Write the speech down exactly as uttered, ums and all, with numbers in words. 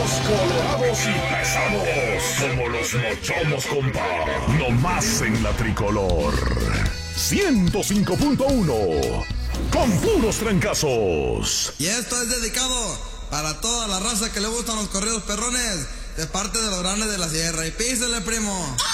somos colorados y pesamos como los mochomos, compa. No más en la tricolor. ciento cinco punto uno. Con puros trancazos. Y esto es dedicado para toda la raza que le gustan los corridos perrones, de parte de los grandes de la sierra. Y písele, primo.